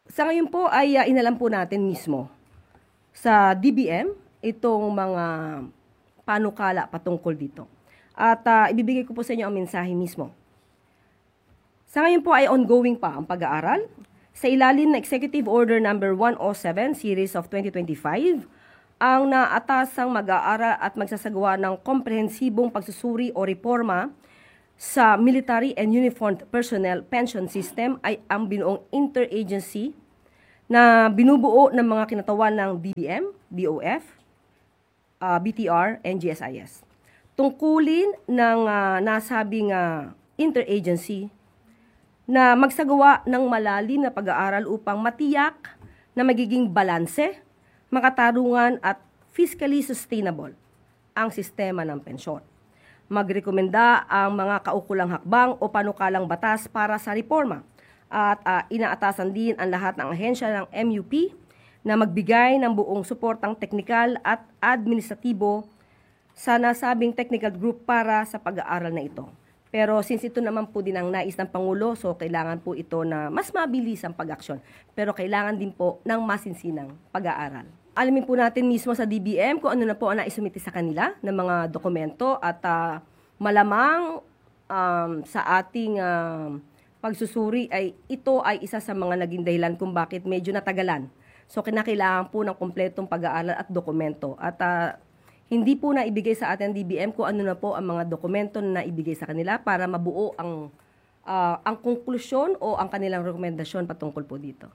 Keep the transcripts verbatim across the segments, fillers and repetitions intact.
Sa ngayon po ay uh, inalam po natin mismo sa D B M itong mga panukala patungkol dito. At uh, ibibigay ko po sa inyo ang mensahe mismo. Sa ngayon po ay ongoing pa ang pag-aaral sa ilalim ng Executive Order number one oh seven series of twenty twenty-five, ang naatasang mag-aaral at magsasagawa ng komprehensibong pagsusuri o reforma sa Military and Uniformed Personnel Pension System ay ang binuong interagency na binubuo ng mga kinatawan ng D B M, D O F, uh, B T R, and G S I S. Tungkulin ng uh, nasabing uh, interagency na magsagawa ng malalim na pag-aaral upang matiyak na magiging balanse, makatarungan at fiscally sustainable ang sistema ng pensyon. Magrekomenda ang mga kaukulang hakbang o panukalang batas para sa reforma at uh, inaatasan din ang lahat ng ahensya ng M U P na magbigay ng buong suportang teknikal at administratibo sa nasabing technical group para sa pag-aaral na ito. Pero since ito naman po din ang nais ng Pangulo, so kailangan po ito na mas mabilis ang pag-aksyon. Pero kailangan din po ng masinsinang pag-aaral. Alamin po natin mismo sa D B M kung ano na po ang naisumiti sa kanila ng mga dokumento at uh, malamang um, sa ating uh, pagsusuri ay ito ay isa sa mga naging dahilan kung bakit medyo natagalan. So kinakailangan po ng kumpletong pag-aaral at dokumento at uh, hindi po na ibigay sa ating D B M kung ano na po ang mga dokumento na ibigay sa kanila para mabuo ang uh, ang konklusyon o ang kanilang rekomendasyon patungkol po dito.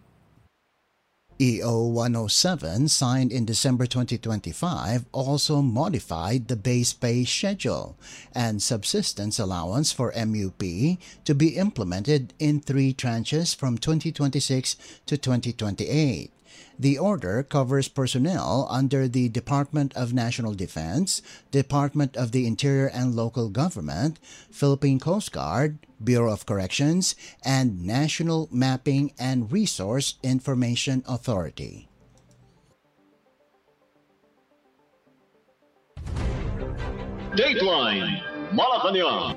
E O one oh seven, signed in December twenty twenty-five, also modified the base pay schedule and subsistence allowance for M U P to be implemented in three tranches from twenty twenty-six to twenty twenty-eight. The order covers personnel under the Department of National Defense, Department of the Interior and Local Government, Philippine Coast Guard, Bureau of Corrections, and National Mapping and Resource Information Authority. Dateline Malacanang.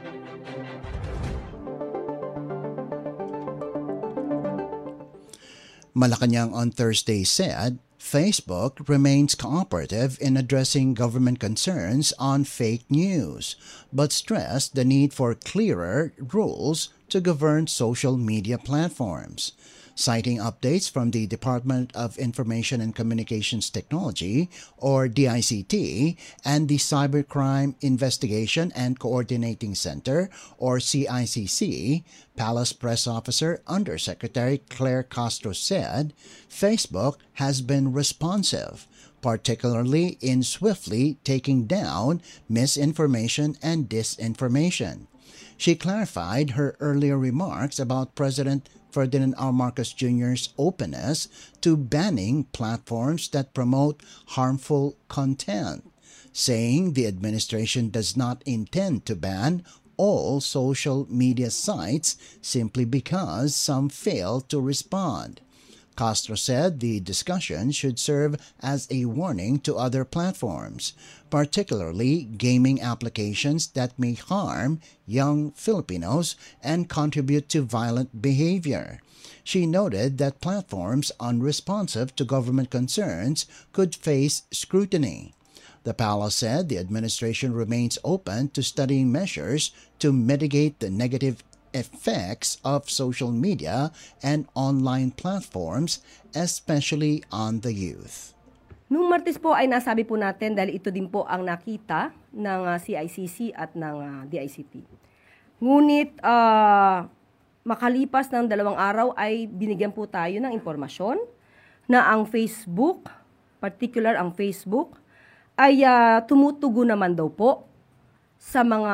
Malacanang on Thursday said Facebook remains cooperative in addressing government concerns on fake news, but stressed the need for clearer rules to govern social media platforms. Citing updates from the Department of Information and Communications Technology, or D I C T, and the Cybercrime Investigation and Coordinating Center, or C I C C, Palace Press Officer Undersecretary Claire Castro said, Facebook has been responsive, particularly in swiftly taking down misinformation and disinformation. She clarified her earlier remarks about President Ferdinand R. Marcos Junior's openness to banning platforms that promote harmful content, saying the administration does not intend to ban all social media sites simply because some fail to respond. Castro said the discussion should serve as a warning to other platforms, particularly gaming applications that may harm young Filipinos and contribute to violent behavior. She noted that platforms unresponsive to government concerns could face scrutiny. The palace said the administration remains open to studying measures to mitigate the negative effects of social media and online platforms, especially on the youth. Noong Martes po ay nasabi po natin dahil ito din po ang nakita ng uh, C I C C at ng uh, D I C T. Ngunit uh, makalipas ng dalawang araw ay binigyan po tayo ng impormasyon na ang Facebook, particular ang Facebook, ay uh, tumutugo naman daw po sa mga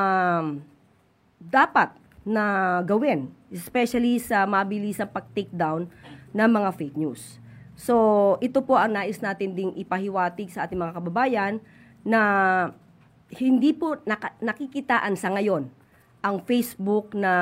dapat na gawin, especially sa mabilisang pag-take down ng mga fake news. So, ito po ang nais natin ding ipahiwatig sa ating mga kababayan na hindi po naka- nakikitaan sa ngayon ang Facebook na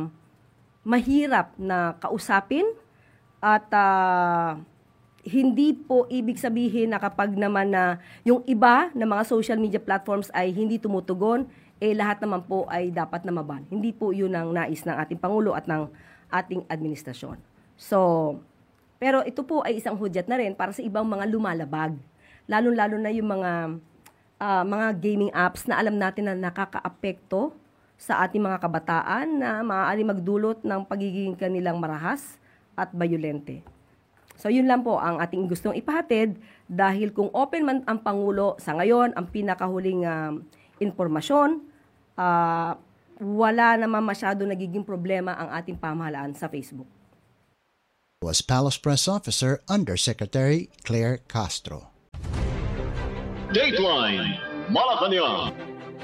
mahirap na kausapin at uh, hindi po ibig sabihin na kapag naman na yung iba na mga social media platforms ay hindi tumutugon, eh lahat naman po ay dapat na maban. Hindi po yun ang nais ng ating Pangulo at ng ating administrasyon. So, Pero ito po ay isang hudyat na rin para sa ibang mga lumalabag. Lalo-lalo na yung mga ah, mga gaming apps na alam natin na nakakaapekto sa ating mga kabataan na maaari magdulot ng pagiging kanilang marahas at bayolente. So yun lang po ang ating gustong ipahatid dahil kung open man ang Pangulo sa ngayon, ang pinakahuling um, impormasyon, uh, wala naman masyado nagiging problema ang ating pamahalaan sa Facebook. Was Palace Press Officer Undersecretary Claire Castro. Dateline Malacanang.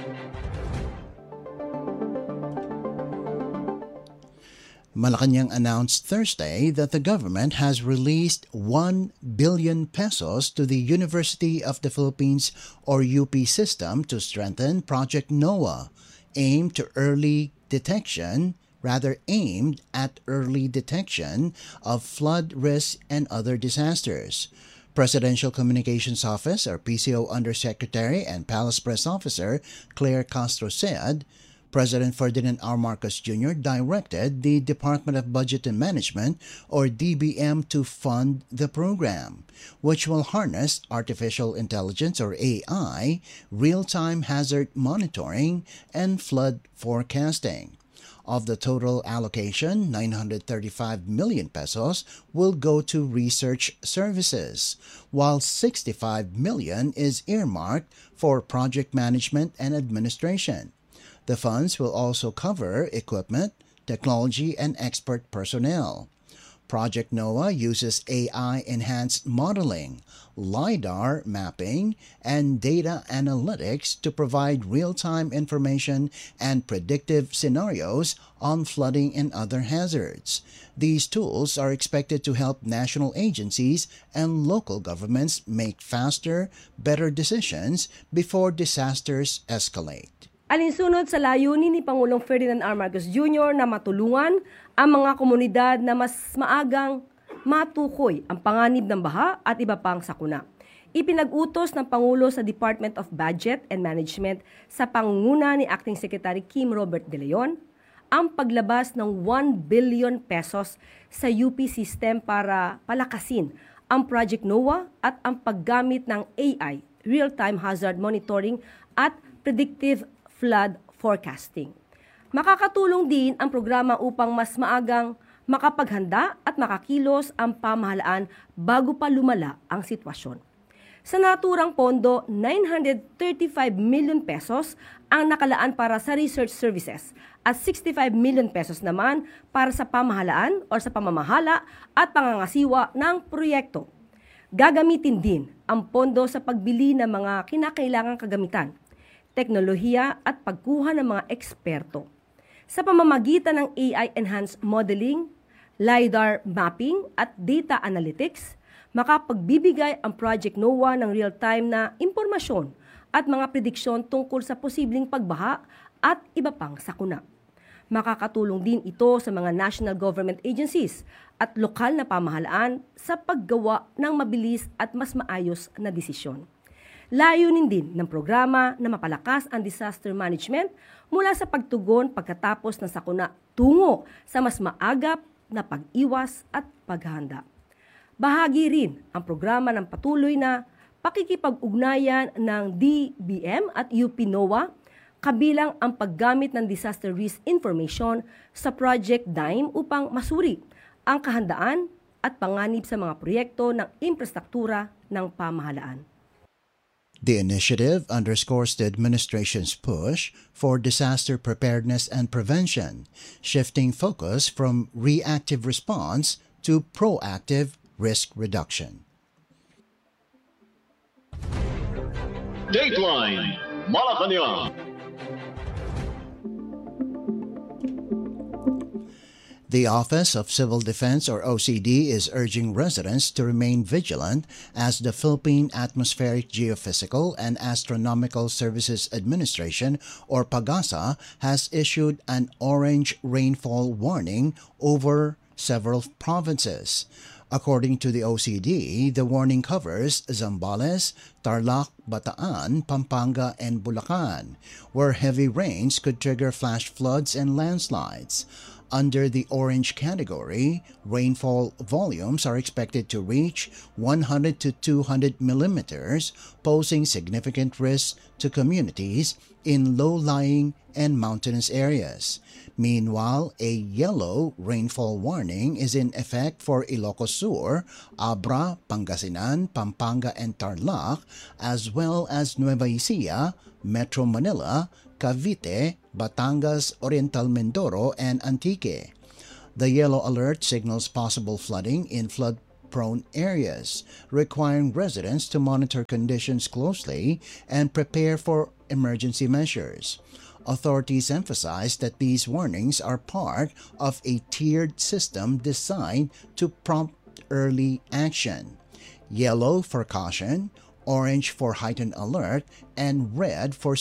Malacanang announced Thursday that the government has released one billion pesos to the University of the Philippines or U P system to strengthen Project NOAA, aimed to early detection, rather aimed at early detection of flood risk and other disasters. Presidential Communications Office or P C O Undersecretary and Palace Press Officer Claire Castro said, President Ferdinand R. Marcos Junior directed the Department of Budget and Management, or D B M, to fund the program, which will harness artificial intelligence, or A I, real-time hazard monitoring, and flood forecasting. Of the total allocation, nine hundred thirty-five million pesos will go to research services, while sixty-five million is earmarked for project management and administration. The funds will also cover equipment, technology, and expert personnel. Project NOAA uses A I-enhanced modeling, LiDAR mapping, and data analytics to provide real-time information and predictive scenarios on flooding and other hazards. These tools are expected to help national agencies and local governments make faster, better decisions before disasters escalate. Alinsunod sa layunin ni Pangulong Ferdinand R. Marcos Junior na matulungan ang mga komunidad na mas maagang matukoy ang panganib ng baha at iba pang sakuna. Ipinag-utos ng Pangulo sa Department of Budget and Management sa pangunguna ni Acting Secretary Kim Robert De Leon ang paglabas ng one billion pesos sa U P system para palakasin ang Project NOAA at ang paggamit ng A I, Real-Time Hazard Monitoring at Predictive Flood Forecasting. Makakatulong din ang programa upang mas maagang makapaghanda at makakilos ang pamahalaan bago pa lumala ang sitwasyon. Sa naturang pondo, nine hundred thirty-five million pesos ang nakalaan para sa research services at sixty-five million pesos naman para sa pamahalaan o sa pamamahala at pangangasiwa ng proyekto. Gagamitin din ang pondo sa pagbili ng mga kinakailangang kagamitan, teknolohiya at pagkuha ng mga eksperto. Sa pamamagitan ng A I-enhanced modeling, LiDAR mapping at data analytics, makapagbibigay ang Project NOAA ng real-time na impormasyon at mga prediksyon tungkol sa posibleng pagbaha at iba pang sakuna. Makakatulong din ito sa mga national government agencies at lokal na pamahalaan sa paggawa ng mabilis at mas maayos na desisyon. Layunin din ng programa na mapalakas ang disaster management mula sa pagtugon pagkatapos ng sakuna tungo sa mas maagap na pag-iwas at paghahanda. Bahagi rin ang programa ng patuloy na pakikipag-ugnayan ng D B M at U P NOAA kabilang ang paggamit ng disaster risk information sa Project DIME upang masuri ang kahandaan at panganib sa mga proyekto ng infrastruktura ng pamahalaan. The initiative underscores the administration's push for disaster preparedness and prevention, shifting focus from reactive response to proactive risk reduction. Dateline Malacanang. The Office of Civil Defense, or O C D, is urging residents to remain vigilant as the Philippine Atmospheric Geophysical and Astronomical Services Administration, or PAGASA, has issued an orange rainfall warning over several provinces. According to the O C D, the warning covers Zambales, Tarlac, Bataan, Pampanga, and Bulacan, where heavy rains could trigger flash floods and landslides. Under the orange category, rainfall volumes are expected to reach one hundred to two hundred millimeters, posing significant risks to communities in low-lying and mountainous areas. Meanwhile, a yellow rainfall warning is in effect for Ilocos Sur, Abra, Pangasinan, Pampanga, and Tarlac, as well as Nueva Ecija, Metro Manila, Cavite, Batangas, Oriental Mindoro, and Antique. The yellow alert signals possible flooding in flood-prone areas, requiring residents to monitor conditions closely and prepare for emergency measures. Authorities emphasize that these warnings are part of a tiered system designed to prompt early action. Yellow for caution, orange for heightened alert, and red for